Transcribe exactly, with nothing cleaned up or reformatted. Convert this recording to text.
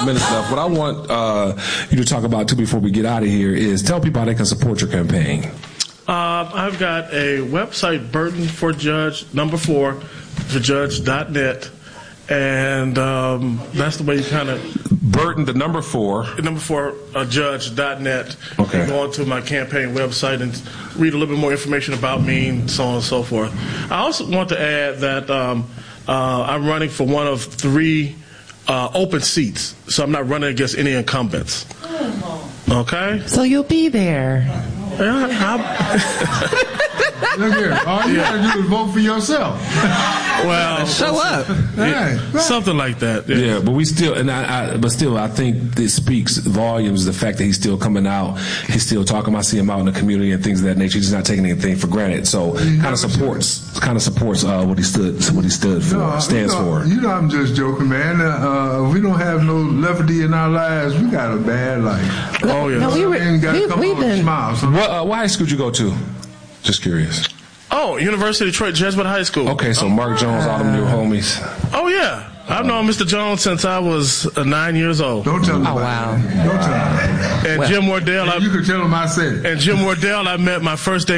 couple minutes left. What I want uh, you to talk about, too, before we get out of here is tell people how they can support your campaign. Uh, I've got a website, Burton for Judge, number four, for judge dot net. And um, that's the way you kind of... Burton, the number four. Number four, uh, judge dot net. Okay. You go onto my campaign website and read a little bit more information about me and so on and so forth. I also want to add that um, uh, I'm running for one of three uh, open seats, so I'm not running against any incumbents. Okay? So you'll be there. Yeah, I'm... Look here, all you Yeah. gotta do is vote for yourself. Well, Show up. Hey, something like that. Yeah. Yeah, but we still, and I, I, but still, I think this speaks volumes. The fact that he's still coming out, he's still talking. I see him out in the community and things of that nature. He's not taking anything for granted. So, kind of supports, kind of supports uh, what he stood, what he stood for, No, stands you know, for. You know, I'm just joking, man. Uh, uh, if we don't have no levity in our lives, we got a bad life. Oh yeah. No, we were, ain't gotta we, come we've on and been... smile. So What, uh, what high school did you go to? Just curious. Oh, University of Detroit, Jesuit High School. Okay, so Mark Jones, all them new homies. Oh yeah, I've known Mister Jones since I was uh, nine years old. don't tell Oh, nobody. wow. Don't tell nobody. And Jim Wardell, I, You can tell them I said it. and Jim Wardell, I met my first day